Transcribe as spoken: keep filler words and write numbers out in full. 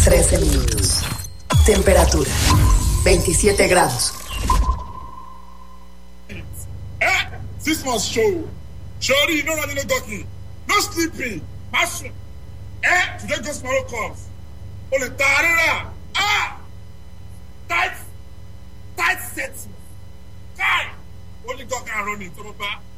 trece minutos. Temperatura, veintisiete grados. Eh? Six months show. Shorty, no running, no ducking. No sleeping. Passion. Eh? Today goes tomorrow comes. Only tarara. Ah! Tight. Tight sets. Kai. Only duck and running. Tomorrow.